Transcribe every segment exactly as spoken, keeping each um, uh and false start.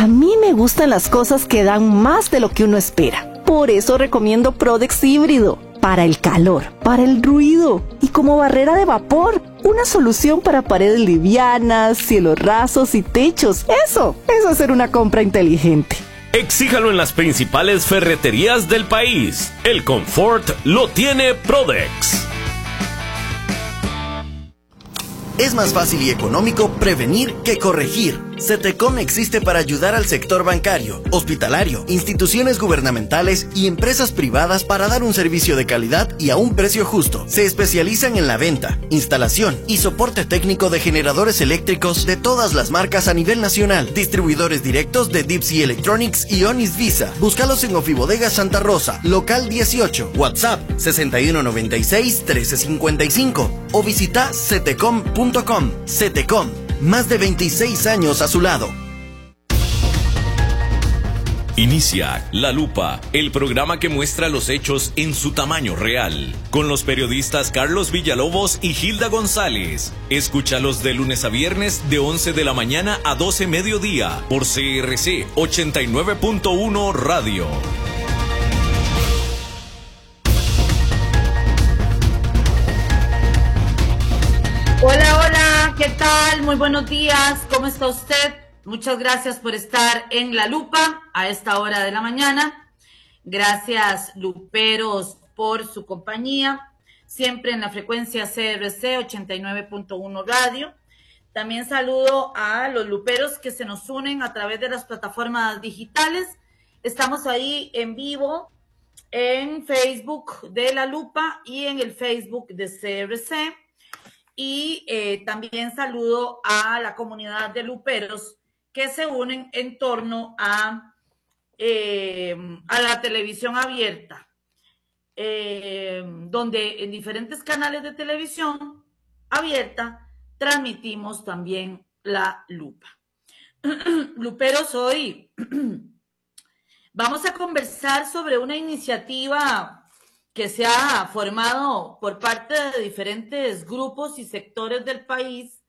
A mí me gustan las cosas que dan más de lo que uno espera. Por eso recomiendo Prodex Híbrido. Para el calor, para el ruido y como barrera de vapor. Una solución para paredes livianas, cielos rasos y techos. Eso es hacer una compra inteligente. Exíjalo en las principales ferreterías del país. El confort lo tiene Prodex. Es más fácil y económico prevenir que corregir. CETECOM existe para ayudar al sector bancario, hospitalario, instituciones gubernamentales y empresas privadas para dar un servicio de calidad y a un precio justo. Se especializan en la venta, instalación y soporte técnico de generadores eléctricos de todas las marcas a nivel nacional. Distribuidores directos de Deep Sea Electronics y Onis Visa. Búscalos en Ofibodega Santa Rosa, local dieciocho, WhatsApp sesenta y uno noventa y seis, trece cincuenta y cinco o visita cetecom punto com. CETECOM. Más de veintiséis años a su lado. Inicia La Lupa, el programa que muestra los hechos en su tamaño real, con los periodistas Carlos Villalobos y Hilda González. Escúchalos de lunes a viernes de once de la mañana a doce mediodía por C R C ochenta y nueve punto uno Radio. Hola, hola, ¿qué tal? Muy buenos días, ¿cómo está usted? Muchas gracias por estar en La Lupa a esta hora de la mañana. Gracias, luperos, por su compañía, siempre en la frecuencia C R C ochenta y nueve punto uno Radio. También saludo a los luperos que se nos unen a través de las plataformas digitales. Estamos ahí en vivo en Facebook de La Lupa y en el Facebook de C R C. Y eh, también saludo a la comunidad de luperos que se unen en torno a, eh, a la televisión abierta, eh, donde en diferentes canales de televisión abierta transmitimos también La Lupa. Luperos, hoy vamos a conversar sobre una iniciativa que se ha formado por parte de diferentes grupos y sectores del país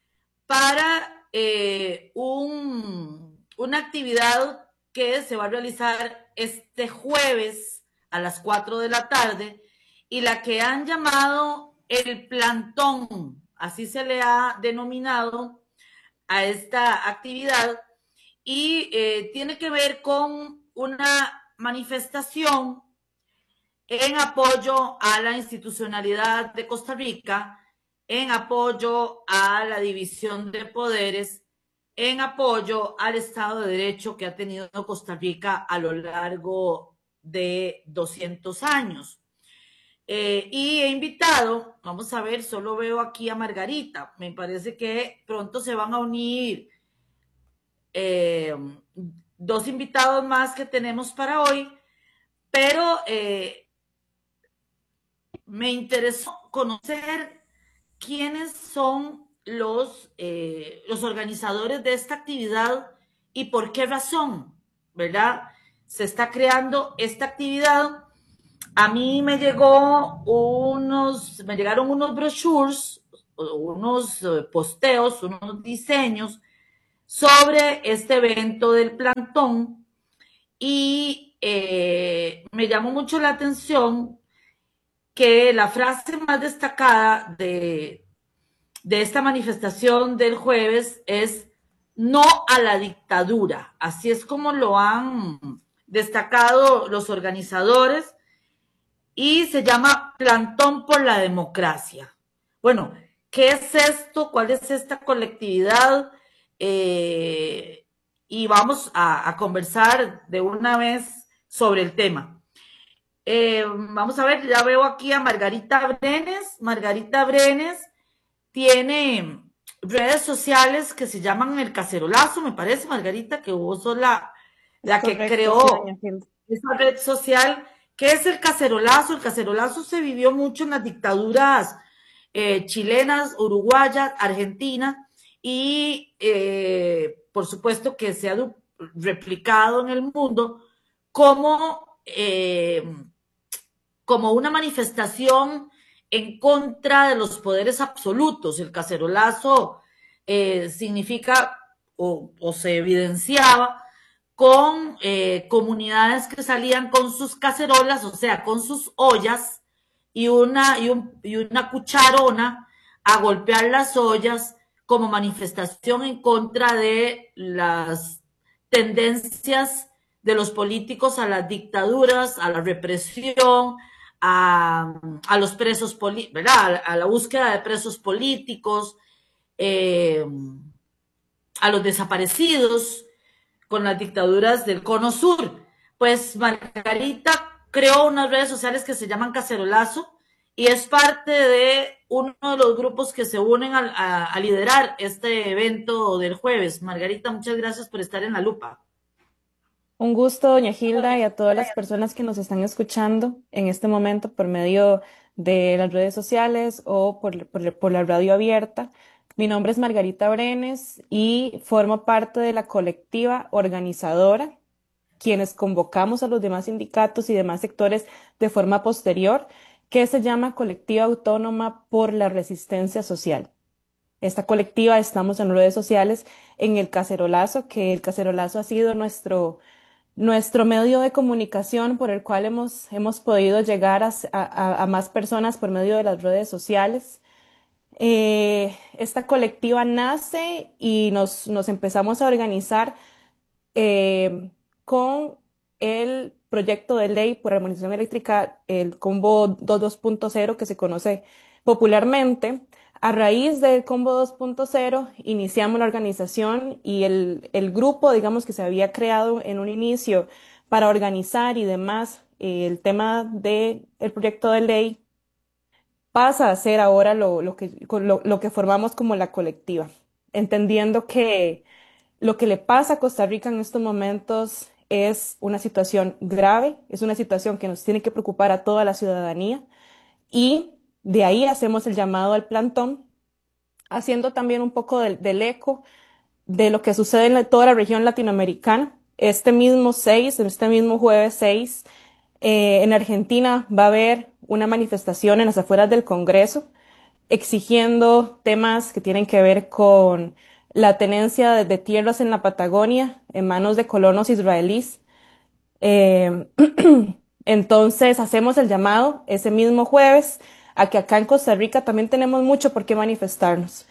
para eh, un, una actividad que se va a realizar este jueves a las cuatro de la tarde y la que han llamado el plantón, así se le ha denominado a esta actividad, y eh, tiene que ver con una manifestación en apoyo a la institucionalidad de Costa Rica, en apoyo a la división de poderes, en apoyo al Estado de Derecho que ha tenido Costa Rica a lo largo de doscientos años. Eh, y he invitado, vamos a ver, solo veo aquí a Margarita, me parece que pronto se van a unir eh, dos invitados más que tenemos para hoy, pero eh, me interesó conocer quiénes son los, eh, los organizadores de esta actividad y por qué razón, ¿verdad? Se está creando esta actividad. A mí me llegó unos, me llegaron unos brochures, unos posteos, unos diseños sobre este evento del plantón y eh, me llamó mucho la atención que la frase más destacada de, de esta manifestación del jueves es no a la dictadura. Así es como lo han destacado los organizadores y se llama Plantón por la Democracia. Bueno, ¿qué es esto? ¿Cuál es esta colectividad? Eh, y vamos a, a conversar de una vez sobre el tema. Eh, vamos a ver, ya veo aquí a Margarita Brenes. Margarita Brenes tiene redes sociales que se llaman El Cacerolazo, me parece, Margarita, que vos sos la, la que Correcto, creó sí, esa red social. ¿Qué es el cacerolazo? El cacerolazo se vivió mucho en las dictaduras eh, chilenas, uruguayas, argentinas, y eh, por supuesto que se ha replicado en el mundo como... Eh, como una manifestación en contra de los poderes absolutos. El cacerolazo eh, significa o, o se evidenciaba con eh, comunidades que salían con sus cacerolas, o sea, con sus ollas y una, y, un, y una cucharona a golpear las ollas como manifestación en contra de las tendencias de los políticos a las dictaduras, a la represión, a, a los presos, ¿verdad? A la búsqueda de presos políticos, eh, a los desaparecidos con las dictaduras del Cono Sur. Pues Margarita creó unas redes sociales que se llaman Cacerolazo y es parte de uno de los grupos que se unen a, a, a liderar este evento del jueves. Margarita, muchas gracias por estar en La Lupa. Un gusto, doña Hilda, y a todas las personas que nos están escuchando en este momento por medio de las redes sociales o por, por, por la radio abierta. Mi nombre es Margarita Brenes y formo parte de la colectiva organizadora, quienes convocamos a los demás sindicatos y demás sectores de forma posterior, que se llama Colectiva Autónoma por la Resistencia Social. Esta colectiva estamos en redes sociales en el Cacerolazo, que el Cacerolazo ha sido nuestro, nuestro medio de comunicación por el cual hemos, hemos podido llegar a, a, a más personas por medio de las redes sociales. Eh, esta colectiva nace y nos, nos empezamos a organizar eh, con el proyecto de ley por armonización eléctrica, el Combo dos punto cero, que se conoce popularmente. A raíz del Combo dos punto cero iniciamos la organización y el, el grupo, digamos, que se había creado en un inicio para organizar y demás eh, el tema del proyecto de ley pasa a ser ahora lo, lo, que, lo, lo que formamos como la colectiva, entendiendo que lo que le pasa a Costa Rica en estos momentos es una situación grave, es una situación que nos tiene que preocupar a toda la ciudadanía y de ahí hacemos el llamado al plantón, haciendo también un poco del, del eco de lo que sucede en la, toda la región latinoamericana. Este mismo seis, este mismo jueves seis, eh, en Argentina va a haber una manifestación en las afueras del Congreso exigiendo temas que tienen que ver con la tenencia de, de tierras en la Patagonia en manos de colonos israelíes. Eh, entonces hacemos el llamado ese mismo jueves a que acá en Costa Rica también tenemos mucho por qué manifestarnos.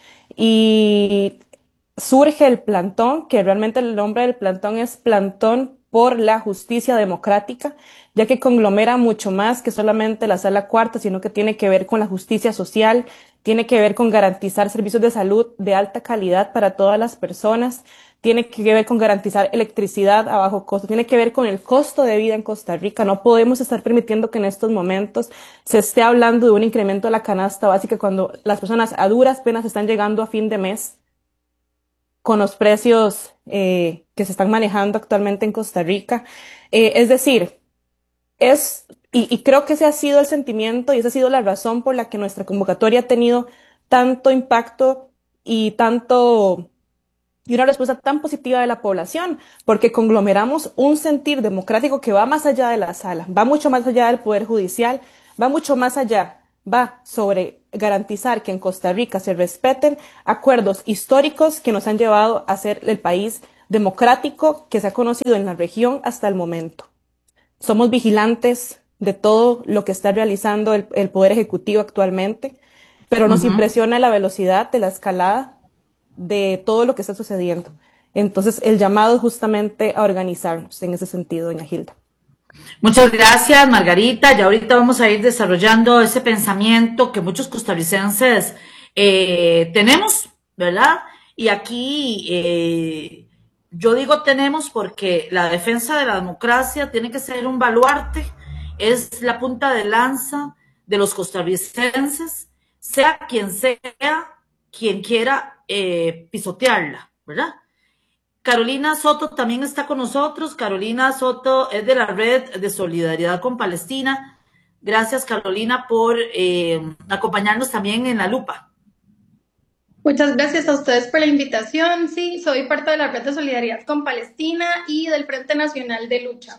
Y surge el plantón, que realmente el nombre del plantón es Plantón por la Justicia Democrática, ya que conglomera mucho más que solamente la Sala Cuarta, sino que tiene que ver con la justicia social, tiene que ver con garantizar servicios de salud de alta calidad para todas las personas, tiene que ver con garantizar electricidad a bajo costo, tiene que ver con el costo de vida en Costa Rica. No podemos estar permitiendo que en estos momentos se esté hablando de un incremento de la canasta básica cuando las personas a duras penas están llegando a fin de mes con los precios eh, que se están manejando actualmente en Costa Rica. Eh, es decir, es, y, y creo que ese ha sido el sentimiento y esa ha sido la razón por la que nuestra convocatoria ha tenido tanto impacto y tanto, y una respuesta tan positiva de la población, porque conglomeramos un sentir democrático que va más allá de la sala, va mucho más allá del Poder Judicial, va mucho más allá, va sobre garantizar que en Costa Rica se respeten acuerdos históricos que nos han llevado a ser el país democrático que se ha conocido en la región hasta el momento. Somos vigilantes de todo lo que está realizando el, el Poder Ejecutivo actualmente, pero nos uh-huh. impresiona la velocidad de la escalada de todo lo que está sucediendo. Entonces, el llamado es justamente a organizarnos en ese sentido, doña Hilda. Muchas gracias, Margarita. Ya ahorita vamos a ir desarrollando ese pensamiento que muchos costarricenses eh, tenemos, ¿verdad? Y aquí eh, yo digo tenemos porque la defensa de la democracia tiene que ser un baluarte, es la punta de lanza de los costarricenses, sea quien sea, quien quiera eh, pisotearla, ¿verdad? Carolina Soto también está con nosotros. Carolina Soto es de la Red de Solidaridad con Palestina. Gracias, Carolina, por eh, acompañarnos también en La Lupa. Muchas gracias a ustedes por la invitación. Sí, soy parte de la Red de Solidaridad con Palestina y del Frente Nacional de Lucha.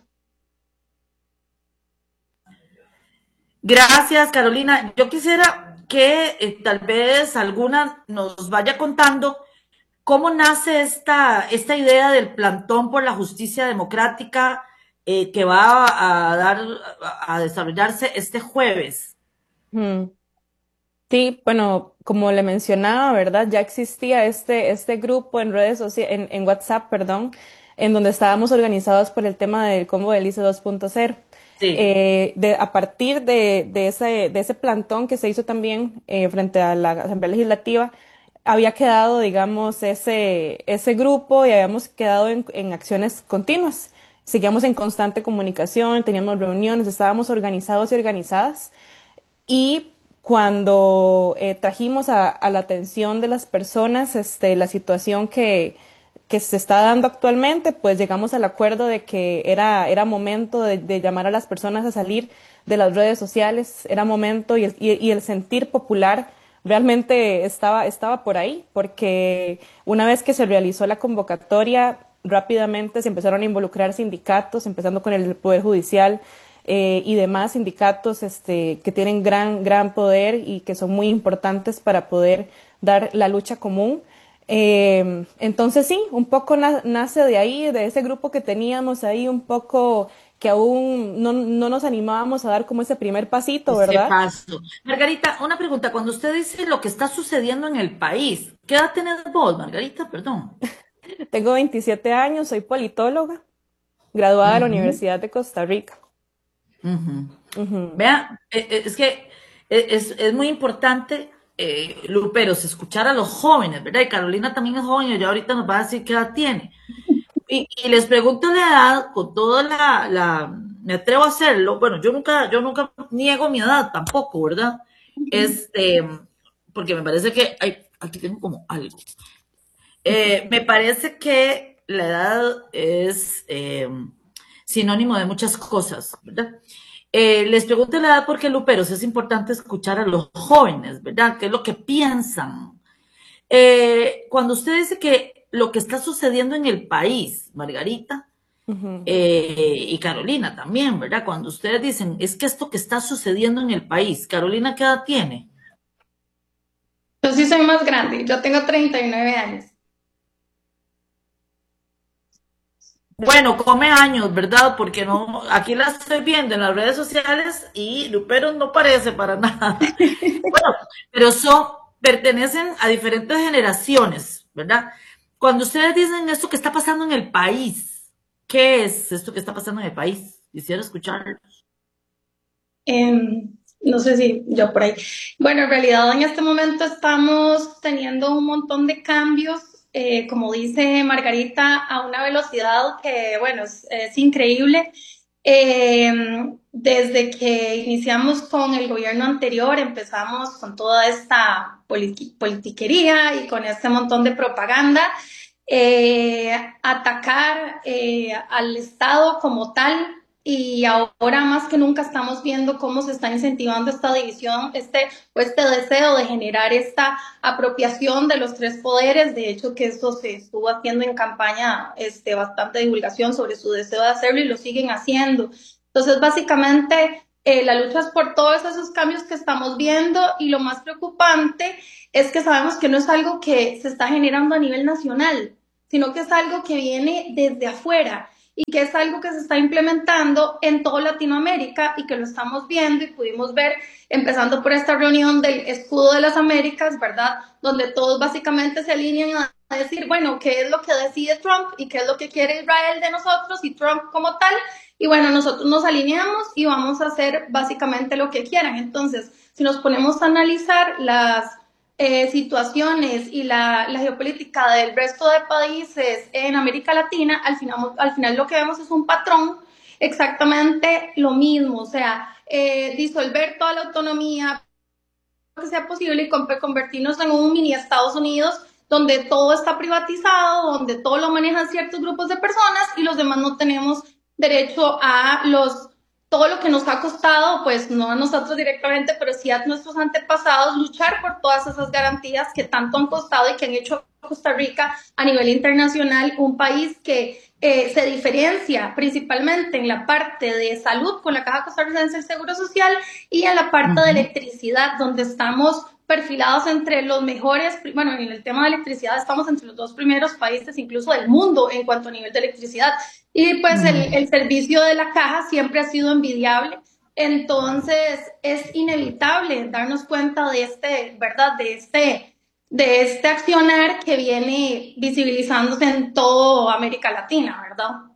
Gracias, Carolina. Yo quisiera que eh, tal vez alguna nos vaya contando ¿cómo nace esta, esta idea del plantón por la justicia democrática eh, que va a dar a desarrollarse este jueves? Mm. Sí, bueno, como le mencionaba, ¿verdad? Ya existía este, este grupo en redes sociales, en, en WhatsApp, perdón, en donde estábamos organizados por el tema del combo del I C E dos punto cero. Sí. Eh, de, a partir de, de, ese, de ese plantón que se hizo también eh, frente a la Asamblea Legislativa, había quedado, digamos, ese, ese grupo y habíamos quedado en, en acciones continuas. Seguíamos en constante comunicación, teníamos reuniones, estábamos organizados y organizadas. Y cuando eh, trajimos a, a la atención de las personas este, la situación que, que se está dando actualmente, pues llegamos al acuerdo de que era, era momento de, de llamar a las personas a salir de las redes sociales, era momento y el, y, y el sentir popular realmente estaba, estaba por ahí, porque una vez que se realizó la convocatoria, rápidamente se empezaron a involucrar sindicatos, empezando con el Poder Judicial, Eh, y demás sindicatos este, que tienen gran, gran poder y que son muy importantes para poder dar la lucha común. Eh, entonces sí, un poco na nace de ahí, de ese grupo que teníamos ahí, un poco que aún no, no nos animábamos a dar como ese primer pasito, ¿verdad? Ese paso. Margarita, una pregunta, cuando usted dice lo que está sucediendo en el país, ¿qué edad tenés vos, Margarita? Perdón. Tengo veintisiete años, soy politóloga, graduada uh-huh. de la Universidad de Costa Rica. Uh-huh. Uh-huh. Vea, es que es, es muy importante, eh, Luperos, escuchar a los jóvenes, ¿verdad? Y Carolina también es joven y ya ahorita nos va a decir qué edad tiene. Y, y les pregunto la edad con toda la, la, me atrevo a hacerlo, bueno, yo nunca, yo nunca niego mi edad tampoco, ¿verdad? Este, porque me parece que, ay, aquí tengo como algo. Eh, me parece que la edad es... Eh, sinónimo de muchas cosas, ¿verdad? Eh, les pregunto la edad porque, Luperos, es importante escuchar a los jóvenes, ¿verdad? ¿Qué es lo que piensan? Eh, cuando usted dice que lo que está sucediendo en el país, Margarita, uh-huh. eh, y Carolina también, ¿verdad? Cuando ustedes dicen, es que esto que está sucediendo en el país, Carolina, ¿qué edad tiene? Yo sí soy más grande, yo tengo treinta y nueve años. Bueno, come años, ¿verdad? Porque no, aquí la estoy viendo en las redes sociales y Luperos no parece para nada. Bueno, pero son, pertenecen a diferentes generaciones, ¿verdad? Cuando ustedes dicen esto que está pasando en el país, ¿qué es esto que está pasando en el país? Quisiera escucharlos. Eh, no sé si yo por ahí. Bueno, en realidad en este momento estamos teniendo un montón de cambios. Eh, como dice Margarita, a una velocidad que, bueno, es, es increíble. Eh, desde que iniciamos con el gobierno anterior, empezamos con toda esta politi politiquería y con este montón de propaganda, eh, atacar eh, al Estado como tal. Y ahora más que nunca estamos viendo cómo se está incentivando esta división, este, o este deseo de generar esta apropiación de los tres poderes. De hecho, que eso se estuvo haciendo en campaña, este, bastante divulgación sobre su deseo de hacerlo y lo siguen haciendo. Entonces, básicamente, eh, la lucha es por todos esos cambios que estamos viendo y lo más preocupante es que sabemos que no es algo que se está generando a nivel nacional, sino que es algo que viene desde afuera. Y que es algo que se está implementando en toda Latinoamérica y que lo estamos viendo y pudimos ver, empezando por esta reunión del Escudo de las Américas, ¿verdad? Donde todos básicamente se alinean a decir, bueno, ¿qué es lo que decide Trump y qué es lo que quiere Israel de nosotros y Trump como tal? Y bueno, nosotros nos alineamos y vamos a hacer básicamente lo que quieran. Entonces, si nos ponemos a analizar las Eh, situaciones y la, la geopolítica del resto de países en América Latina, al final, al final lo que vemos es un patrón exactamente lo mismo, o sea, eh, disolver toda la autonomía que sea posible y convertirnos en un mini Estados Unidos donde todo está privatizado, donde todo lo manejan ciertos grupos de personas y los demás no tenemos derecho a los todo lo que nos ha costado, pues no a nosotros directamente, pero sí a nuestros antepasados, luchar por todas esas garantías que tanto han costado y que han hecho a Costa Rica a nivel internacional un país que eh, se diferencia principalmente en la parte de salud con la Caja Costarricense del Seguro Social y en la parte uh-huh. de electricidad, donde estamos perfilados entre los mejores, bueno, en el tema de electricidad estamos entre los dos primeros países incluso del mundo en cuanto a nivel de electricidad. Y pues mm. el, el servicio de la caja siempre ha sido envidiable. Entonces es inevitable darnos cuenta de este, ¿verdad? De este, de este accionar que viene visibilizándose en toda América Latina, ¿verdad?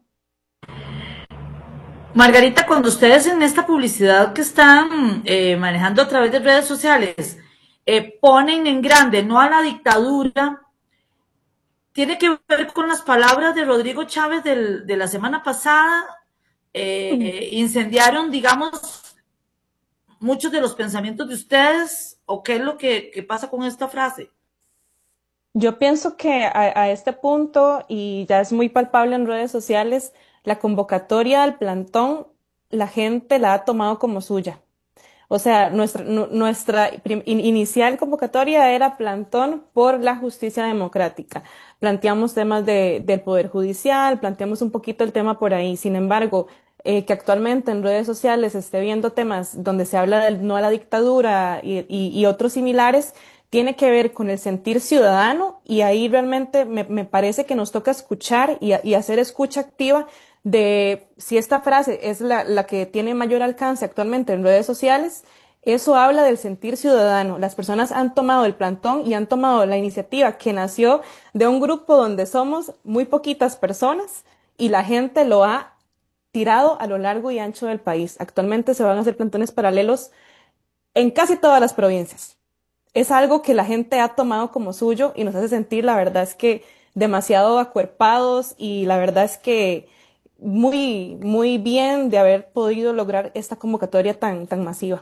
Margarita, cuando ustedes en esta publicidad que están eh, manejando a través de redes sociales eh, ponen en grande no a la dictadura, tiene que ver con las palabras de Rodrigo Chávez del, de la semana pasada. Eh, incendiaron, digamos, muchos de los pensamientos de ustedes, o qué es lo que, que pasa con esta frase. Yo pienso que a, a este punto, y ya es muy palpable en redes sociales, la convocatoria al plantón, la gente la ha tomado como suya. O sea, nuestra, nuestra inicial convocatoria era plantón por la justicia democrática. Planteamos temas de, del Poder Judicial, planteamos un poquito el tema por ahí. Sin embargo, eh, que actualmente en redes sociales se esté viendo temas donde se habla del no a la dictadura y, y, y otros similares, tiene que ver con el sentir ciudadano, y ahí realmente me, me parece que nos toca escuchar y, y hacer escucha activa de si esta frase es la, la que tiene mayor alcance actualmente en redes sociales. Eso habla del sentir ciudadano. Las personas han tomado el plantón y han tomado la iniciativa que nació de un grupo donde somos muy poquitas personas y la gente lo ha tirado a lo largo y ancho del país. Actualmente se van a hacer plantones paralelos en casi todas las provincias. Es algo que la gente ha tomado como suyo y nos hace sentir, la verdad es que demasiado acuerpados, y la verdad es que muy, muy bien de haber podido lograr esta convocatoria tan, tan masiva.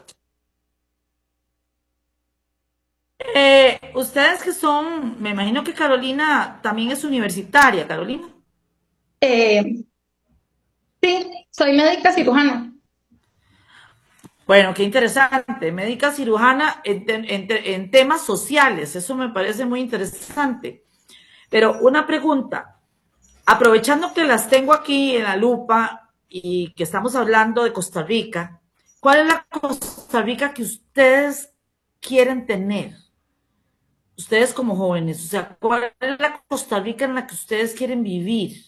Eh, ustedes que son, me imagino que Carolina también es universitaria, Carolina. Eh, sí, soy médica cirujana. Bueno, qué interesante, médica cirujana en, en, en temas sociales, eso me parece muy interesante. Pero una pregunta, aprovechando que las tengo aquí en la lupa y que estamos hablando de Costa Rica, ¿cuál es la Costa Rica que ustedes quieren tener? Ustedes como jóvenes, o sea, ¿cuál es la Costa Rica en la que ustedes quieren vivir?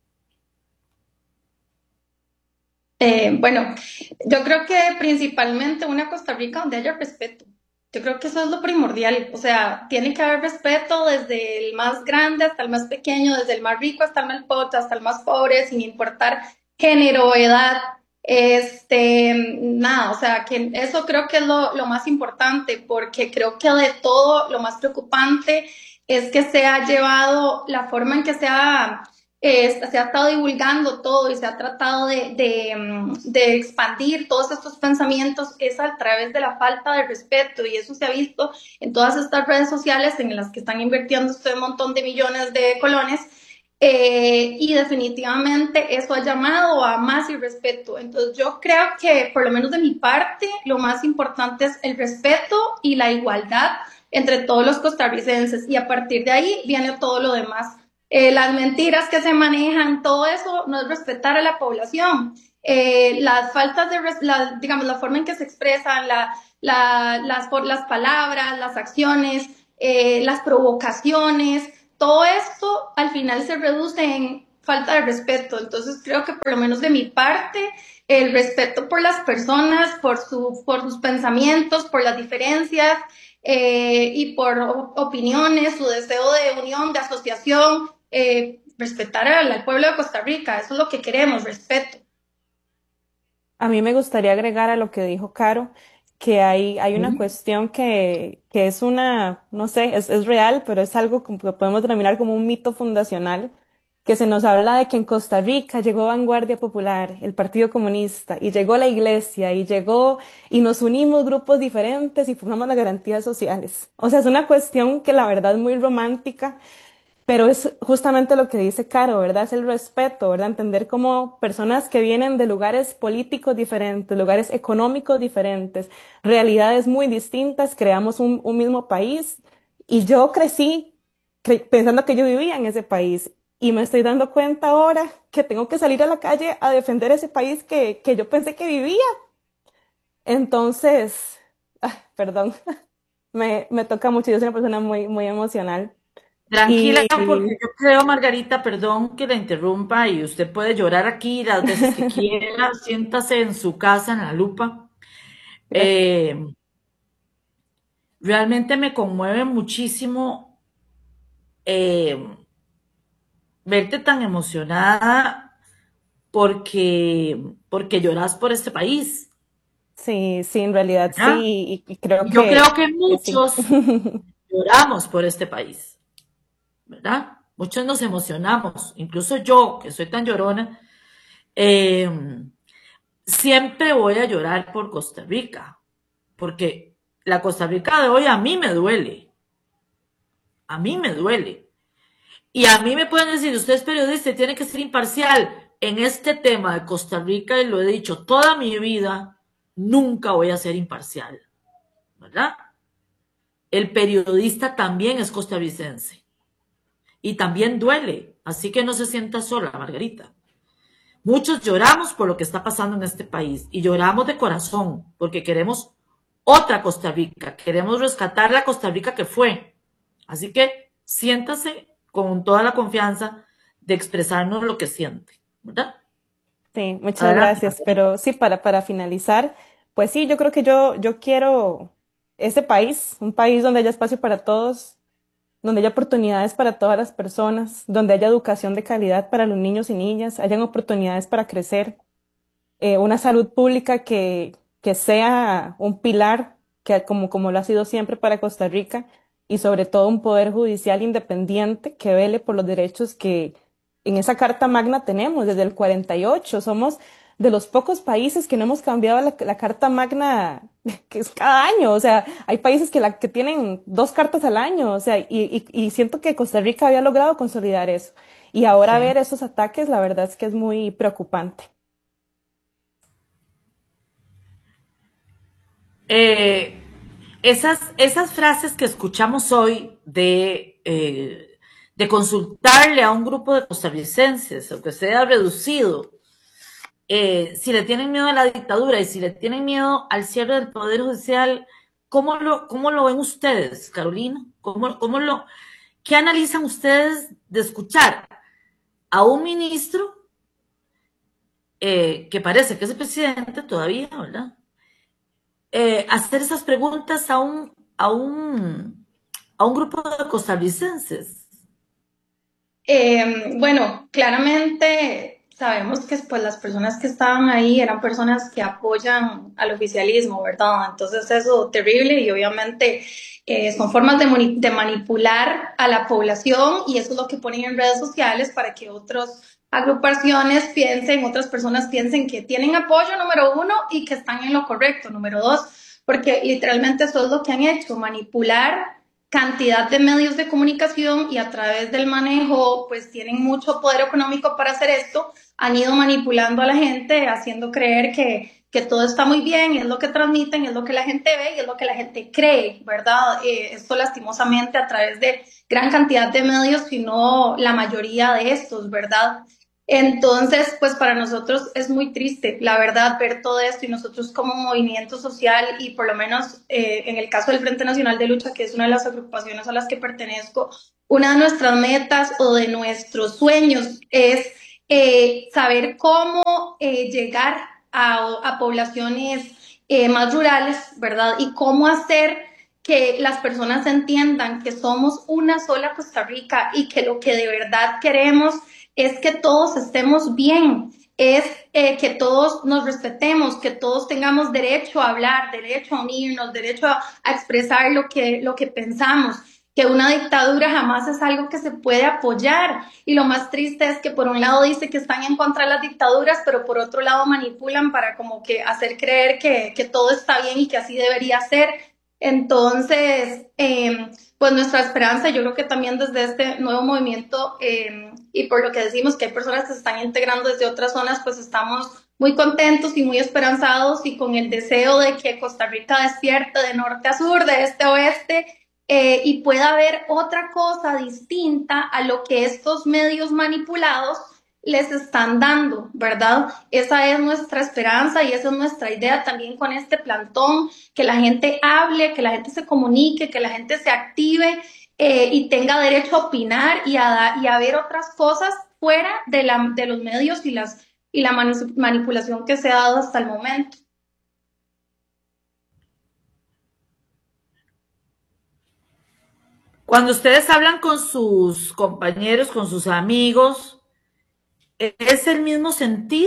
Eh, bueno, yo creo que principalmente una Costa Rica donde haya respeto. Yo creo que eso es lo primordial. O sea, tiene que haber respeto desde el más grande hasta el más pequeño, desde el más rico hasta el más pobre, hasta el más pobre, sin importar género, edad, este, nada. O sea, que eso creo que es lo, lo más importante, porque creo que de todo lo más preocupante es que se ha llevado la forma en que se ha Eh, se ha estado divulgando todo y se ha tratado de, de, de expandir todos estos pensamientos, es a través de la falta de respeto, y eso se ha visto en todas estas redes sociales en las que están invirtiendo este montón de millones de colones, eh, y definitivamente eso ha llamado a más irrespeto. Entonces yo creo que, por lo menos de mi parte, lo más importante es el respeto y la igualdad entre todos los costarricenses, y a partir de ahí viene todo lo demás. Eh, las mentiras que se manejan, todo eso no es respetar a la población. Eh, las faltas de, la, digamos, la forma en que se expresan, la, la, las, las palabras, las acciones, eh, las provocaciones, todo esto al final se reduce en falta de respeto. Entonces creo que por lo menos de mi parte, el respeto por las personas, por, su, por sus pensamientos, por las diferencias, eh, y por opiniones, su deseo de unión, de asociación, Eh, respetar al, al pueblo de Costa Rica. Eso es lo que queremos, respeto. A mí me gustaría agregar a lo que dijo Caro, que hay, hay una mm. cuestión que, que es una, no sé, es, es real, pero es algo que podemos denominar como un mito fundacional, que se nos habla de que en Costa Rica llegó Vanguardia Popular, el Partido Comunista, y llegó la Iglesia, y llegó, y nos unimos grupos diferentes y formamos las garantías sociales. O sea, es una cuestión que la verdad es muy romántica, pero es justamente lo que dice Caro, ¿verdad? Es el respeto, ¿verdad? Entender cómo personas que vienen de lugares políticos diferentes, lugares económicos diferentes, realidades muy distintas, creamos un, un mismo país. Y yo crecí cre- pensando que yo vivía en ese país. Y me estoy dando cuenta ahora que tengo que salir a la calle a defender ese país que, que yo pensé que vivía. Entonces, ah, perdón. me, me toca mucho, yo soy una persona muy, muy emocional. Tranquila, Y porque yo creo, Margarita, perdón que la interrumpa y usted puede llorar aquí las veces que quiera, siéntase en su casa en la lupa. gracias. Eh, realmente me conmueve muchísimo eh, verte tan emocionada porque, porque lloras por este país, Sí, sí, en realidad ¿verdad? sí, y, y creo Y yo creo que, que que sí. muchos lloramos por este país, ¿verdad? Muchos nos emocionamos, incluso yo, que soy tan llorona, eh, siempre voy a llorar por Costa Rica, porque la Costa Rica de hoy a mí me duele, a mí me duele. Y a mí me pueden decir, usted es periodista y tiene que ser imparcial. En este tema de Costa Rica, y lo he dicho toda mi vida, nunca voy a ser imparcial, ¿verdad? El periodista también es costarricense y también duele, así que no se sienta sola, Margarita. Muchos lloramos por lo que está pasando en este país y lloramos de corazón porque queremos otra Costa Rica, queremos rescatar la Costa Rica que fue. Así que siéntase con toda la confianza de expresarnos lo que siente, ¿verdad? Sí, muchas Adelante, gracias. Margarita. Pero sí, para, para finalizar, pues sí, yo creo que yo, yo quiero ese país, un país donde haya espacio para todos, donde haya oportunidades para todas las personas, donde haya educación de calidad para los niños y niñas, hayan oportunidades para crecer, eh, una salud pública que, que sea un pilar, que como, como lo ha sido siempre para Costa Rica, y sobre todo un poder judicial independiente que vele por los derechos que en esa Carta Magna tenemos desde el cuarenta y ocho. Somos de los pocos países que no hemos cambiado la, la Carta Magna, que es cada año. O sea, hay países que, la, que tienen dos cartas al año. O sea, y, y, y siento que Costa Rica había logrado consolidar eso. Y ahora Sí. ver esos ataques, la verdad es que es muy preocupante. Eh, esas, esas frases que escuchamos hoy de, eh, de consultarle a un grupo de costarricenses, aunque sea reducido, eh, si le tienen miedo a la dictadura y si le tienen miedo al cierre del Poder Judicial, ¿cómo lo, cómo lo ven ustedes, Carolina? ¿Cómo, cómo lo, ¿Qué analizan ustedes de escuchar a un ministro eh, que parece que es el presidente todavía, ¿verdad? Eh, hacer esas preguntas a un, a un, a un grupo de costarricenses. Eh, bueno, claramente sabemos que pues, las personas que estaban ahí eran personas que apoyan al oficialismo, ¿verdad? Entonces eso terrible y obviamente eh, son formas de, de manipular a la población y eso es lo que ponen en redes sociales para que otras agrupaciones piensen, otras personas piensen que tienen apoyo, número uno, y que están en lo correcto, número dos, porque literalmente eso es lo que han hecho, manipular cantidad de medios de comunicación y a través del manejo, pues tienen mucho poder económico para hacer esto, han ido manipulando a la gente, haciendo creer que, que todo está muy bien, es lo que transmiten, es lo que la gente ve y es lo que la gente cree, ¿verdad? Eh, esto lastimosamente a través de gran cantidad de medios, sino la mayoría de estos, ¿verdad? Entonces, pues para nosotros es muy triste, la verdad, ver todo esto y nosotros como movimiento social y por lo menos eh, en el caso del Frente Nacional de Lucha, que es una de las agrupaciones a las que pertenezco, una de nuestras metas o de nuestros sueños es eh, saber cómo eh, llegar a, a poblaciones eh, más rurales, ¿verdad? Y cómo hacer que las personas entiendan que somos una sola Costa Rica y que lo que de verdad queremos es que todos estemos bien, es eh, que todos nos respetemos, que todos tengamos derecho a hablar, derecho a unirnos, derecho a, a expresar lo que, lo que pensamos, que una dictadura jamás es algo que se puede apoyar. Y lo más triste es que por un lado dice que están en contra de las dictaduras, pero por otro lado manipulan para como que hacer creer que, que todo está bien y que así debería ser. Entonces, eh, pues nuestra esperanza, yo creo que también desde este nuevo movimiento eh, y por lo que decimos que hay personas que se están integrando desde otras zonas, pues estamos muy contentos y muy esperanzados y con el deseo de que Costa Rica despierte de norte a sur, de este a oeste eh, y pueda haber otra cosa distinta a lo que estos medios manipulados les están dando, ¿verdad? Esa es nuestra esperanza y esa es nuestra idea también con este plantón, que la gente hable, que la gente se comunique, que la gente se active eh, y tenga derecho a opinar y a, y a ver otras cosas fuera de, la, de los medios y, las, y la manipulación que se ha dado hasta el momento. Cuando ustedes hablan con sus compañeros, con sus amigos, ¿es el mismo sentir?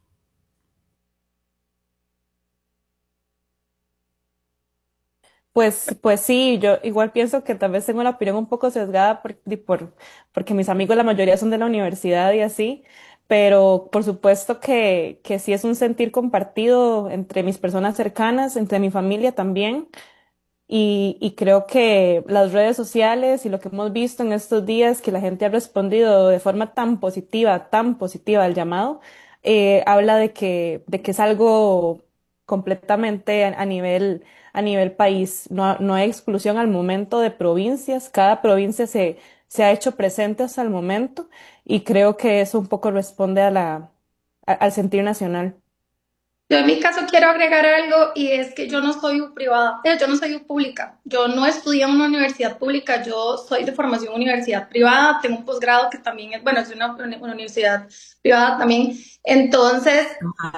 Pues, pues sí, yo igual pienso que tal vez tengo la opinión un poco sesgada por, di- por- porque mis amigos la mayoría son de la universidad y así, pero por supuesto que, que sí es un sentir compartido entre mis personas cercanas, entre mi familia también. Y, y creo que las redes sociales y lo que hemos visto en estos días, que la gente ha respondido de forma tan positiva, tan positiva al llamado, eh, habla de que, de que es algo completamente a, a nivel, a nivel país. No, ha- no hay exclusión al momento de provincias. Cada provincia se, se ha hecho presente hasta el momento y creo que eso un poco responde a la, a- al sentir nacional. Yo en mi caso quiero agregar algo y es que yo no soy privada, eh, yo no soy pública, yo no estudié en una universidad pública, yo soy de formación universidad privada, tengo un posgrado que también es, bueno, es una, una universidad privada también, entonces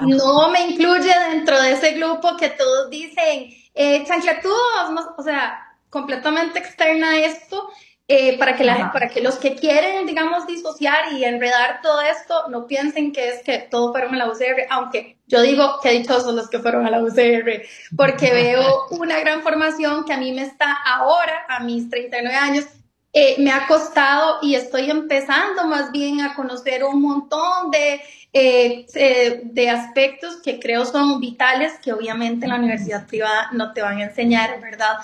no me incluye dentro de ese grupo que todos dicen, eh, chancletudos, no- o sea, completamente externa a esto, eh, para que la, para que los que quieren, digamos, disociar y enredar todo esto, no piensen que es que todos fueron a la U C R, aunque yo digo que dichosos los que fueron a la U C R, porque veo una gran formación que a mí me está ahora, a mis treinta y nueve años, eh, me ha costado y estoy empezando más bien a conocer un montón de, eh, eh, de aspectos que creo son vitales, que obviamente en la universidad privada no te van a enseñar, ¿verdad?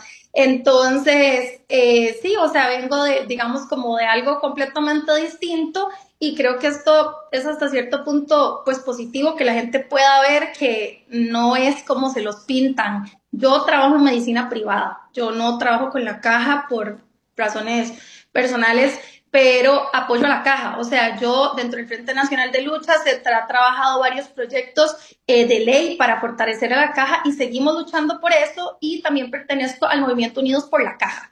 Entonces, eh, sí, o sea, vengo de, digamos, como de algo completamente distinto y creo que esto es hasta cierto punto, pues, positivo, que la gente pueda ver que no es como se los pintan. Yo trabajo en medicina privada, yo no trabajo con la caja por razones personales, pero apoyo a la caja. O sea, yo dentro del Frente Nacional de Lucha se ha trabajado varios proyectos eh, de ley para fortalecer a la caja y seguimos luchando por eso y también pertenezco al movimiento Unidos por la Caja.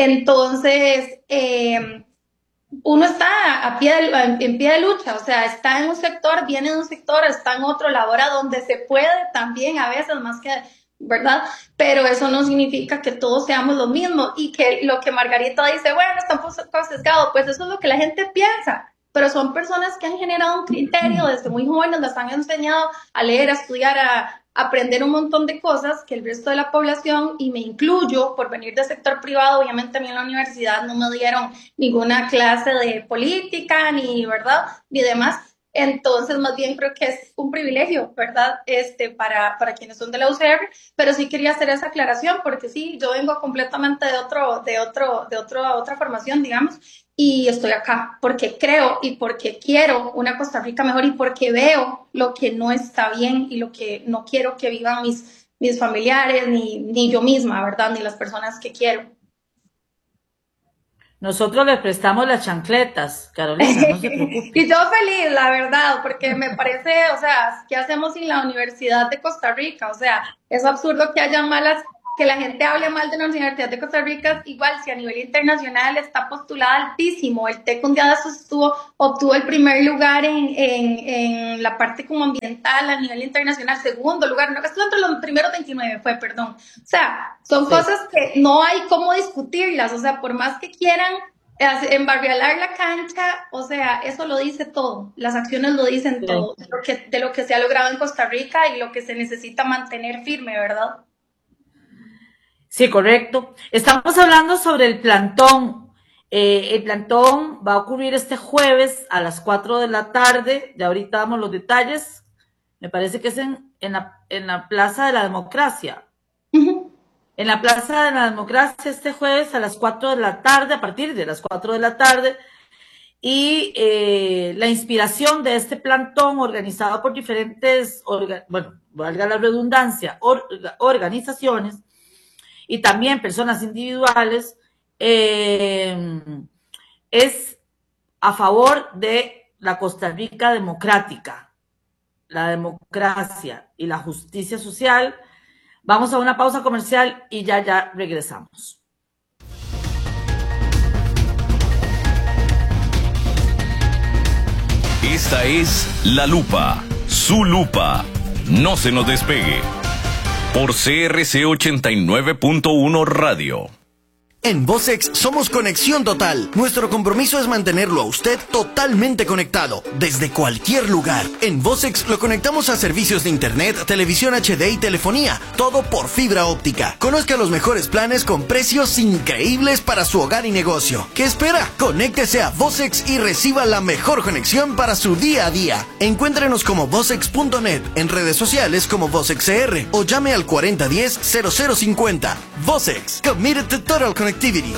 Entonces, eh, uno está a pie de, en pie de lucha, o sea, está en un sector, viene de un sector, está en otro, labora donde se puede también a veces más que, ¿verdad? Pero eso no significa que todos seamos lo mismo y que lo que Margarita dice, bueno, está un poco sesgado, pues eso es lo que la gente piensa, pero son personas que han generado un criterio desde muy jóvenes, las han enseñado a leer, a estudiar, a aprender un montón de cosas que el resto de la población, y me incluyo por venir del sector privado, obviamente a mí en la universidad no me dieron ninguna clase de política, ni, ¿verdad? Ni demás. Entonces, más bien creo que es un privilegio, ¿verdad? Este, para, para quienes son de la U C R, pero sí quería hacer esa aclaración porque sí, yo vengo completamente de otro, de otro, de otro, otra formación, digamos, y estoy acá porque creo y porque quiero una Costa Rica mejor y porque veo lo que no está bien y lo que no quiero que vivan mis, mis familiares, ni, ni yo misma, ¿verdad? Ni las personas que quiero. Nosotros le prestamos las chancletas, Carolina, no se preocupe. Y yo feliz, la verdad, porque me parece, o sea, ¿qué hacemos sin la Universidad de Costa Rica? O sea, es absurdo que haya malas, que la gente hable mal de la Universidad de Costa Rica, igual si a nivel internacional está postulada altísimo. El TEC un día de esos estuvo, obtuvo el primer lugar en, en, en la parte como ambiental a nivel internacional, segundo lugar, no, estuvo entre los primeros veintinueve, fue, perdón. O sea, son sí. Cosas que no hay cómo discutirlas, o sea, por más que quieran embarrialar la cancha, o sea, eso lo dice todo, las acciones lo dicen sí. todo, de lo, que, de lo que se ha logrado en Costa Rica y lo que se necesita mantener firme, ¿verdad? Sí, correcto. Estamos hablando sobre el plantón. Eh, el plantón va a ocurrir este jueves a las cuatro de la tarde, ya ahorita damos los detalles, me parece que es en, en, la, en la Plaza de la Democracia. Uh-huh. En la Plaza de la Democracia este jueves a las cuatro de la tarde, a partir de las cuatro de la tarde, y eh, la inspiración de este plantón organizado por diferentes, orga, bueno, valga la redundancia, or, organizaciones y también personas individuales, eh, es a favor de la Costa Rica democrática, la democracia y la justicia social. Vamos a una pausa comercial y ya, ya regresamos. Esta es La Lupa, su lupa. No se nos despegue. Por C R C ochenta y nueve punto uno Radio. En Vocex somos conexión total. Nuestro compromiso es mantenerlo a usted totalmente conectado, desde cualquier lugar. En Vocex lo conectamos a servicios de internet, televisión H D y telefonía, todo por fibra óptica. Conozca los mejores planes con precios increíbles para su hogar y negocio. ¿Qué espera? Conéctese a Vocex y reciba la mejor conexión para su día a día. Encuéntrenos como vocex punto net, en redes sociales como VocexCR o llame al cuarenta diez cero cero cincuenta. Vocex, committed to total connectivity.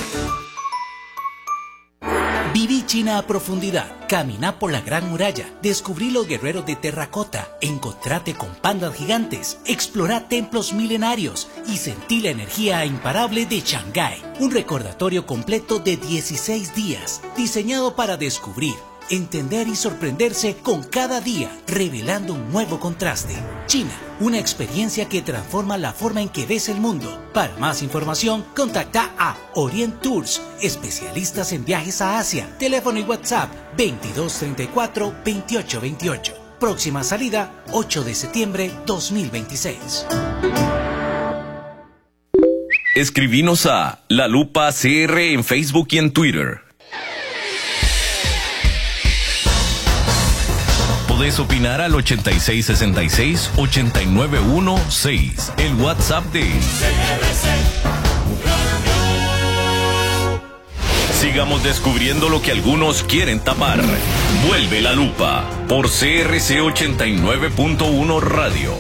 Viví China a profundidad, caminá por la Gran Muralla, descubrí los guerreros de terracota, encontrate con pandas gigantes, explorá templos milenarios y sentí la energía imparable de Shanghái. Un recordatorio completo de dieciséis días, diseñado para descubrir, entender y sorprenderse con cada día, revelando un nuevo contraste. China, una experiencia que transforma la forma en que ves el mundo. Para más información, contacta a Orient Tours, especialistas en viajes a Asia. Teléfono y WhatsApp veintidós treinta y cuatro veintiocho veintiocho. Próxima salida ocho de septiembre dos mil veintiséis. Escribinos a La Lupa C R en Facebook y en Twitter. Podés opinar al ochenta y seis sesenta y seis ochenta y nueve dieciséis, el WhatsApp de Sigamos descubriendo lo que algunos quieren tapar. Vuelve La Lupa por C R C ochenta y nueve punto uno Radio.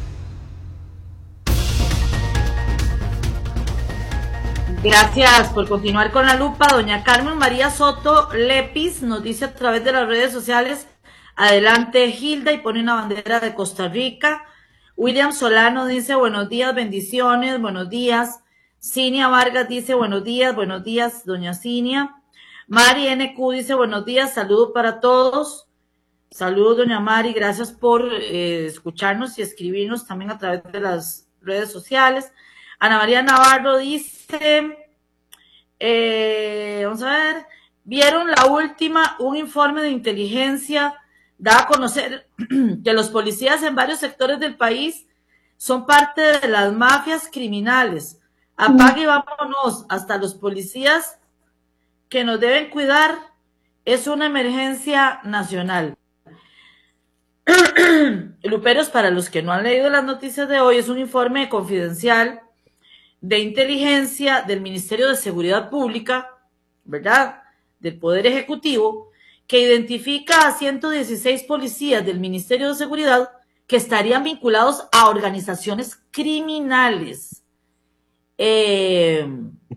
Gracias por continuar con La Lupa. Doña Carmen María Soto Lepis nos dice a través de las redes sociales: adelante Hilda, y pone una bandera de Costa Rica. William Solano dice buenos días, bendiciones, buenos días. Cinia Vargas dice buenos días, buenos días, doña Cinia. Mari N Q dice buenos días, saludos para todos. Saludos, doña Mari, gracias por eh, escucharnos y escribirnos también a través de las redes sociales. Ana María Navarro dice, eh, vamos a ver, vieron la última, un informe de inteligencia da a conocer que los policías en varios sectores del país son parte de las mafias criminales. Apague y vámonos, hasta los policías que nos deben cuidar, es una emergencia nacional. Luperos, para los que no han leído las noticias de hoy, es un informe confidencial de inteligencia del Ministerio de Seguridad Pública, ¿verdad?, del Poder Ejecutivo, que identifica a ciento dieciséis policías del Ministerio de Seguridad que estarían vinculados a organizaciones criminales. Eh,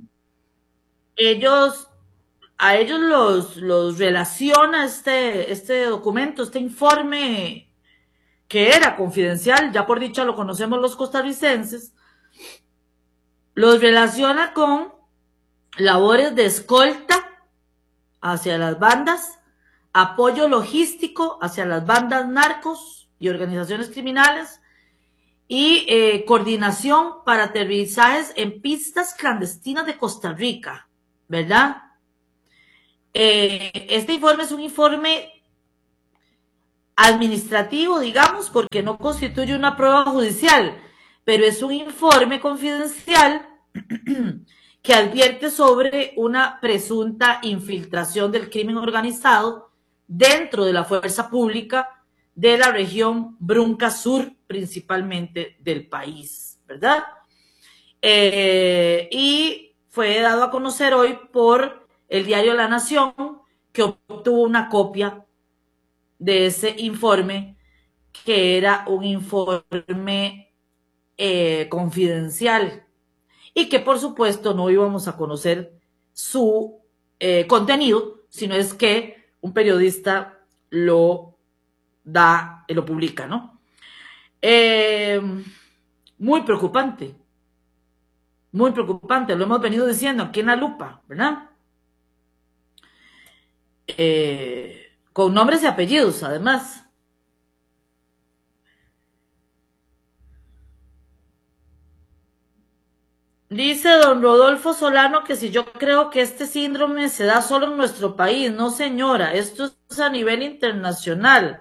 ellos, a ellos los, los relaciona este, este documento, este informe que era confidencial, ya por dicha lo conocemos los costarricenses, los relaciona con labores de escolta hacia las bandas, apoyo logístico hacia las bandas narcos y organizaciones criminales, y eh, coordinación para aterrizajes en pistas clandestinas de Costa Rica, ¿verdad? Eh, este informe es un informe administrativo, digamos, porque no constituye una prueba judicial, pero es un informe confidencial que advierte sobre una presunta infiltración del crimen organizado dentro de la fuerza pública de la región Brunca Sur, principalmente del país, ¿verdad? Eh, y fue dado a conocer hoy por el diario La Nación, que obtuvo una copia de ese informe, que era un informe eh, confidencial, y que por supuesto no íbamos a conocer su eh, contenido, sino es que un periodista lo da, lo publica, ¿no? Eh, muy preocupante, muy preocupante, lo hemos venido diciendo aquí en La Lupa, ¿verdad? Eh, con nombres y apellidos, además. Dice don Rodolfo Solano que si yo creo que este síndrome se da solo en nuestro país. No, señora, esto es a nivel internacional.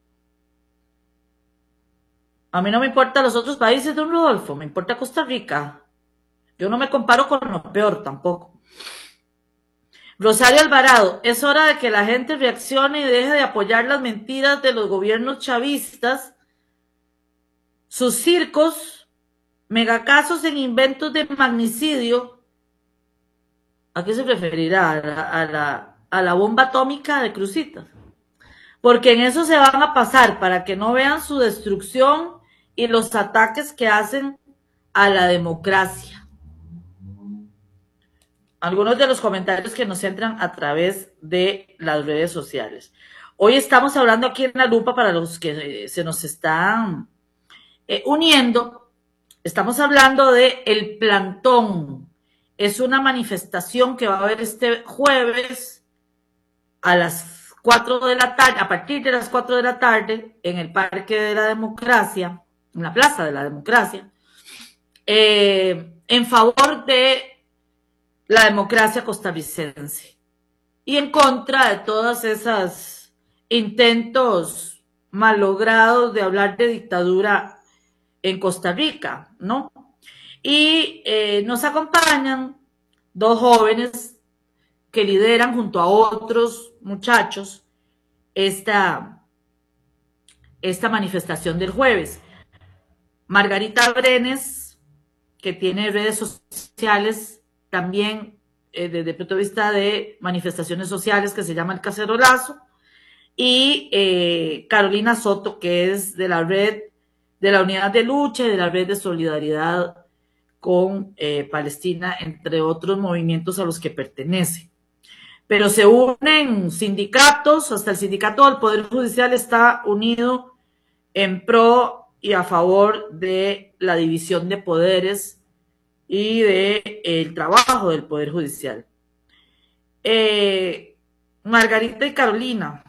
A mí no me importan los otros países, don Rodolfo, me importa Costa Rica. Yo no me comparo con lo peor tampoco. Rosario Alvarado, es hora de que la gente reaccione y deje de apoyar las mentiras de los gobiernos chavistas, sus circos, megacasos en inventos de magnicidio. ¿A qué se referirá? A la, a la, a la bomba atómica de Cruzitas. Porque en eso se van a pasar para que no vean su destrucción y los ataques que hacen a la democracia. Algunos de los comentarios que nos entran a través de las redes sociales. Hoy estamos hablando aquí en La Lupa, para los que se nos están eh, uniendo, estamos hablando de El Plantón. Es una manifestación que va a haber este jueves a las cuatro de la tarde, a partir de las cuatro de la tarde, en el Parque de la Democracia, en la Plaza de la Democracia, eh, en favor de la democracia costarricense y en contra de todas esas intentos malogrados de hablar de dictadura en Costa Rica, ¿no? Y eh, nos acompañan dos jóvenes que lideran junto a otros muchachos esta, esta manifestación del jueves. Margarita Brenes, que tiene redes sociales también eh, desde el punto de vista de manifestaciones sociales, que se llama El Cacerolazo, y eh, Carolina Soto, que es de la red de la Unidad de Lucha y de la red de solidaridad con eh, Palestina, entre otros movimientos a los que pertenece. Pero se unen sindicatos, hasta el sindicato del Poder Judicial está unido en pro y a favor de la división de poderes y de el trabajo del Poder Judicial. Eh, Margarita y Carolina,